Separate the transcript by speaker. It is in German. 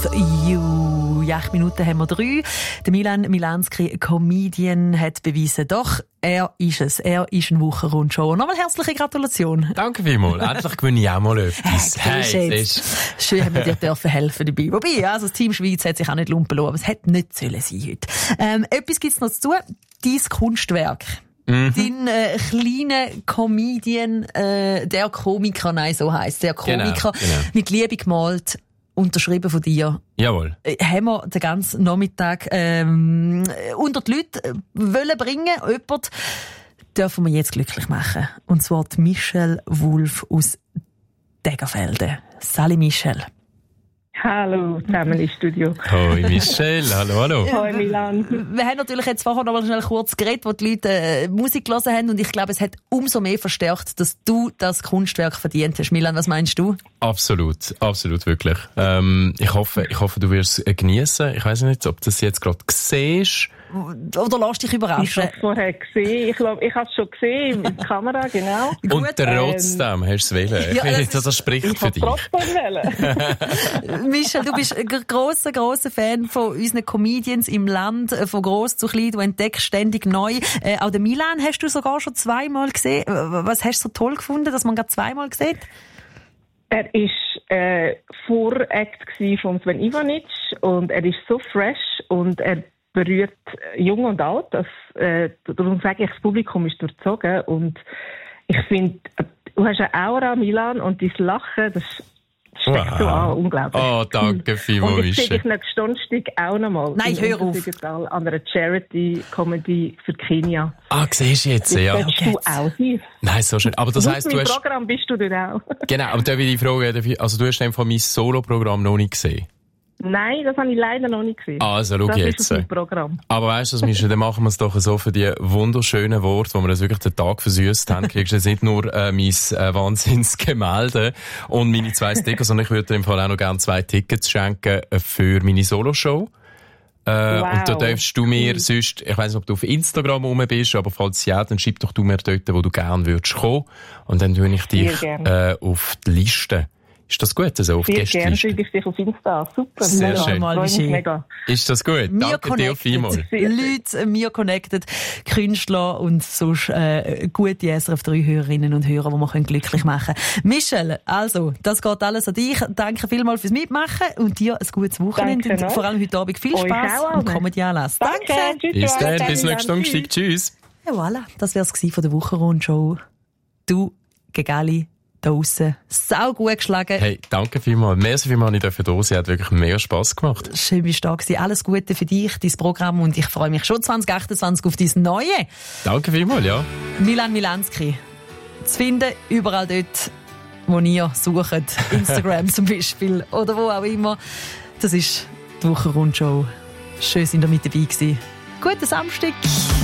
Speaker 1: with you. Ja, 8 Minuten haben wir 3. Der Milan Milanski, Comedian, hat bewiesen, doch, er ist es. Er ist ein Wochenrundshow. Nochmal herzliche Gratulation.
Speaker 2: Danke vielmals. Endlich gewinne ich auch mal etwas.
Speaker 1: Hey, das ist schön, haben wir dir dürfen helfen dabei. Wobei, also das Team Schweiz hat sich auch nicht lumpen lassen, aber es hätte nicht sollen sein heute. Etwas gibt's noch zu tun. Dein Kunstwerk. Dein kleiner Comedian, der Komiker, nein, so heisst der Komiker, genau. Mit Liebe gemalt, unterschrieben von dir.
Speaker 2: Jawohl.
Speaker 1: Haben wir den ganzen Nachmittag unter die Leute wollen bringen. Jemand dürfen wir jetzt glücklich machen. Und zwar die Michelle Wulff aus Degerfelden. Salut Michelle.
Speaker 3: Hallo, zusammen im Studio.
Speaker 2: Hoi Michelle, hallo.
Speaker 3: Hoi Milan.
Speaker 1: Wir haben natürlich jetzt vorher noch mal schnell kurz geredet, wo die Leute Musik gehört haben, und ich glaube, es hat umso mehr verstärkt, dass du das Kunstwerk verdient hast. Milan, was meinst du?
Speaker 2: Absolut, wirklich. Ich hoffe, du wirst es geniessen. Ich weiss nicht, ob du das jetzt gerade siehst.
Speaker 1: Oder lass dich überraschen.
Speaker 3: Ich habe es vorher gesehen. Ich glaube, ich habe es schon gesehen mit der Kamera, genau.
Speaker 2: Und trotzdem hast du es wollen. Ja, das spricht für dich.
Speaker 1: Michelle, du bist ein grosser Fan von unseren Comedians im Land, von gross zu klein. Du entdeckst ständig neu. Auch den Milan hast du sogar schon 2-mal gesehen. Was hast du so toll gefunden, dass man gerade 2-mal sieht?
Speaker 3: Er war Voract von Sven Ivanic und er ist so fresh und er berührt jung und alt. Darum sage ich, das Publikum ist durchzogen. Und ich finde, du hast eine Aura, Milan, und dein Lachen, das steckt so an, unglaublich.
Speaker 2: Oh, danke vielmals,
Speaker 3: und ich sehe dich nächsten Donnerstag auch nochmal.
Speaker 1: Nein, hör auf.
Speaker 3: An einer Charity-Comedy für Kenia.
Speaker 2: Ah, siehst du jetzt, ja.
Speaker 3: Das du auch sein.
Speaker 2: Nein, so schön. Aber das heisst, du hast...
Speaker 3: Programm bist du dort auch.
Speaker 2: Genau, aber da will ich fragen, also du hast einfach mein Solo-Programm noch nicht gesehen?
Speaker 3: Nein, das habe ich leider noch nicht gesehen.
Speaker 2: Also, schau jetzt.
Speaker 3: Das ist mein Programm.
Speaker 2: Aber weißt du, Michelle, dann machen wir es doch so für die wunderschönen Worte, wo wir uns wirklich den Tag versüßt haben. Kriegst du jetzt nicht nur mein Wahnsinnsgemälde und meine 2 Sticker, sondern ich würde dir im Fall auch noch gerne 2 Tickets schenken für meine Soloshow.
Speaker 3: Wow.
Speaker 2: Und da darfst du mir sonst, ich weiss nicht, ob du auf Instagram rum bist, aber falls ja, dann schreib doch du mir dort, wo du gerne würdest kommen. Und dann tue ich dich auf die Liste. Ist das gut, also auf die Gästeliste?
Speaker 3: Gerne schreibe ich dich auf Insta. Super.
Speaker 2: Sehr schön.
Speaker 3: Mega.
Speaker 2: Ist das gut? Danke dir vielmals.
Speaker 1: Leute, mir connected, Künstler und sonst gute SRF 3 Hörerinnen und Hörer, die wir glücklich machen können. Michelle, also, das geht alles an dich. Danke vielmals fürs Mitmachen und dir ein gutes Wochenende. Und vor allem heute Abend viel Spass und Comedy-Anlass. Danke.
Speaker 2: Bis dann, bis nächsten Donnerstag. Tschüss.
Speaker 1: Ja, voilà. Das wär's von der Wochenrundshow. Du, Gegali, da draussen. Sau gut geschlagen.
Speaker 2: Hey, danke vielmals. Merci vielmals, ich darf da sein. Hat wirklich mehr Spass gemacht.
Speaker 1: Schön, bist du da gewesen. Alles Gute für dich, dein Programm, und ich freue mich schon 2028 auf dein Neue.
Speaker 2: Danke vielmals, ja.
Speaker 1: Milan Milanski. Zu finden überall dort, wo ihr sucht. Instagram zum Beispiel. Oder wo auch immer. Das ist die Wochenrundshow. Schön, sind ihr mit dabei gewesen. Guten Samstag.